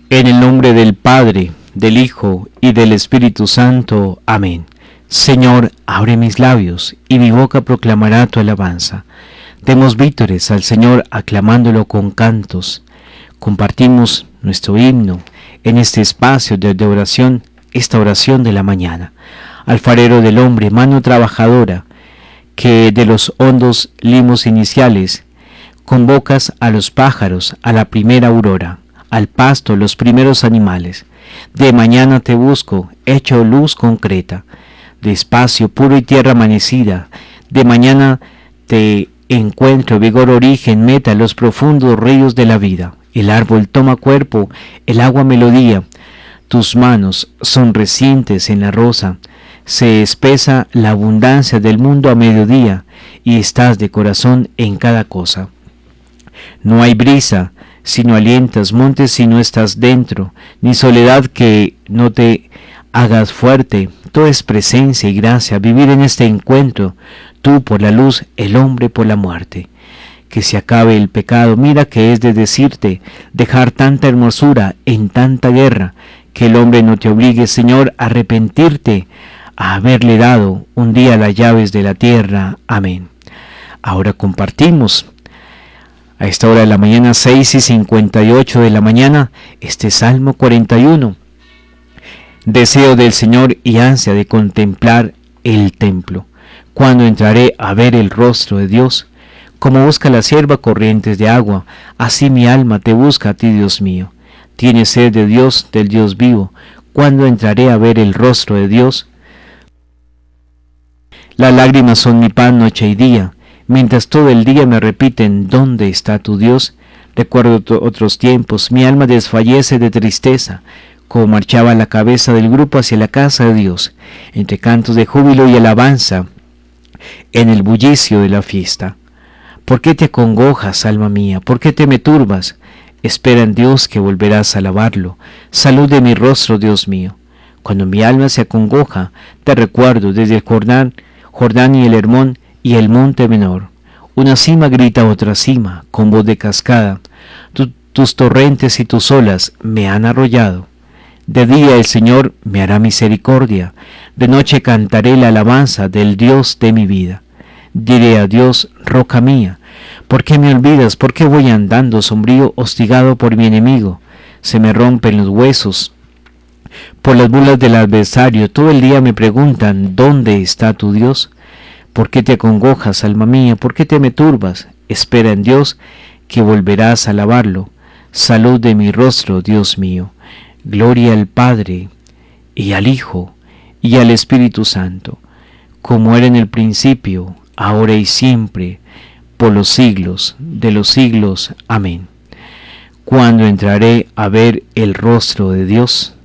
En el nombre del Padre, del Hijo y del Espíritu Santo. Amén. Señor, abre mis labios, y mi boca proclamará tu alabanza. Demos vítores al Señor aclamándolo con cantos. Compartimos nuestro himno en este espacio de oración, esta oración de la mañana. Alfarero del hombre, mano trabajadora, que de los hondos limos iniciales convocas a los pájaros a la primera aurora, al pasto los primeros animales. De mañana te busco, hecho luz concreta, de espacio puro y tierra amanecida. De mañana te encuentro, vigor, origen, meta, los profundos ríos de la vida. El árbol toma cuerpo, el agua melodía. Tus manos son recientes en la rosa. Se espesa la abundancia del mundo a mediodía, y estás de corazón en cada cosa. No hay brisa si no alientas, montes si no estás dentro, ni soledad que no te hagas fuerte. Todo es presencia y gracia, vivir en este encuentro, tú por la luz, el hombre por la muerte. Que se acabe el pecado, mira que es de decirte, dejar tanta hermosura en tanta guerra, que el hombre no te obligue, Señor, a arrepentirte, a haberle dado un día las llaves de la tierra. Amén. Ahora compartimos a esta hora de la mañana, 6:58 de la mañana, este Salmo 41. Deseo del Señor y ansia de contemplar el templo. Cuando entraré a ver el rostro de Dios, como busca la sierva corrientes de agua, así mi alma te busca a ti, Dios mío. Tiene sed de Dios, del Dios vivo. Cuando entraré a ver el rostro de Dios. Las lágrimas son mi pan noche y día, mientras todo el día me repiten, ¿dónde está tu Dios? Recuerdo otros tiempos, mi alma desfallece de tristeza, como marchaba la cabeza del grupo hacia la casa de Dios, entre cantos de júbilo y alabanza, en el bullicio de la fiesta. ¿Por qué te acongojas, alma mía? ¿Por qué te me turbas? Espera en Dios que volverás a alabarlo. Salud de mi rostro, Dios mío. Cuando mi alma se acongoja, te recuerdo desde el Jordán y el Hermón y el monte menor. Una cima grita a otra cima, con voz de cascada. Tus torrentes y tus olas me han arrollado. De día el Señor me hará misericordia. De noche cantaré la alabanza del Dios de mi vida. Diré a Dios, roca mía, ¿por qué me olvidas? ¿Por qué voy andando sombrío, hostigado por mi enemigo? Se me rompen los huesos por las burlas del adversario. Todo el día me preguntan, ¿dónde está tu Dios? ¿Por qué te acongojas, alma mía? ¿Por qué te me turbas? Espera en Dios, que volverás a alabarlo. Salud de mi rostro, Dios mío. Gloria al Padre, y al Hijo, y al Espíritu Santo, como era en el principio, ahora y siempre, por los siglos de los siglos. Amén. Cuando entraré a ver el rostro de Dios.